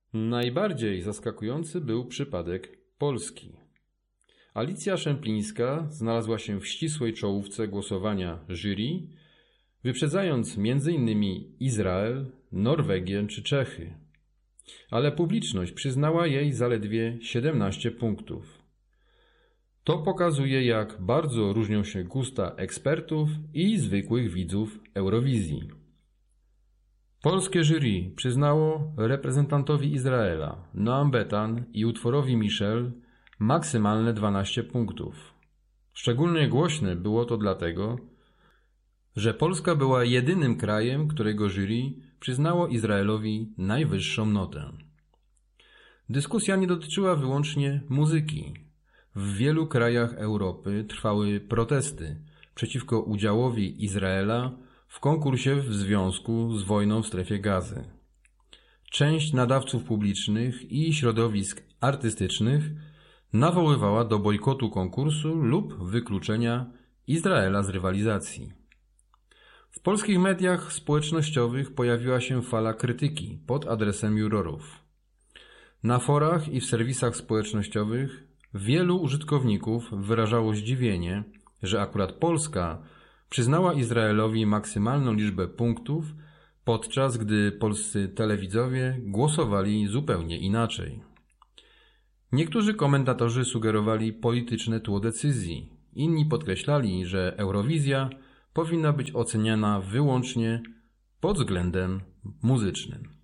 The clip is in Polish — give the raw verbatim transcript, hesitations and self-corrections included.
Najbardziej zaskakujący był przypadek Polski. Alicja Szemplińska znalazła się w ścisłej czołówce głosowania jury, wyprzedzając między innymi Izrael, Norwegię czy Czechy. Ale publiczność przyznała jej zaledwie siedemnaście punktów. To pokazuje, jak bardzo różnią się gusta ekspertów i zwykłych widzów Eurowizji. Polskie jury przyznało reprezentantowi Izraela, Noam Betan i utworowi Michel maksymalne dwanaście punktów. Szczególnie głośne było to dlatego, że Polska była jedynym krajem, którego jury przyznało Izraelowi najwyższą notę. Dyskusja nie dotyczyła wyłącznie muzyki. W wielu krajach Europy trwały protesty przeciwko udziałowi Izraela w konkursie w związku z wojną w strefie Gazy. Część nadawców publicznych i środowisk artystycznych nawoływała do bojkotu konkursu lub wykluczenia Izraela z rywalizacji. W polskich mediach społecznościowych pojawiła się fala krytyki pod adresem jurorów. Na forach i w serwisach społecznościowych wielu użytkowników wyrażało zdziwienie, że akurat Polska przyznała Izraelowi maksymalną liczbę punktów, podczas gdy polscy telewidzowie głosowali zupełnie inaczej. Niektórzy komentatorzy sugerowali polityczne tło decyzji, inni podkreślali, że Eurowizja powinna być oceniana wyłącznie pod względem muzycznym.